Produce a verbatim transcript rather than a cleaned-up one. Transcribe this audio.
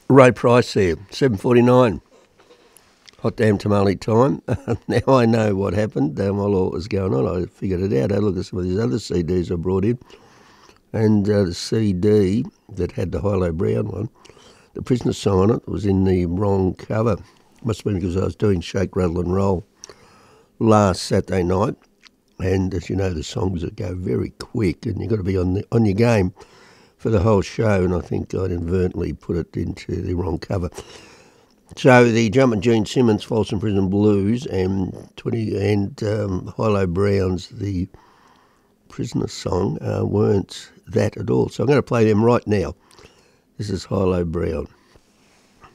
Ray Price there, seven forty-nine. Hot damn tamale time. Now I know what happened, um, while all was going on. I figured it out. I looked at some of these other C Ds I brought in, and uh, the C D that had the Hilo Brown one, the Prisoner song on it was in the wrong cover. Must have been because I was doing Shake, Rattle and Roll last Saturday night, and as you know, the songs that go very quick, and you've got to be on the, on your game for the whole show, and I think I'd inadvertently put it into the wrong cover. So the Jumpin' Gene Simmons Folsom Prison Blues and twenty and um, Hilo Brown's The Prisoner song uh, weren't that at all. So I'm going to play them right now. This is Hilo Brown.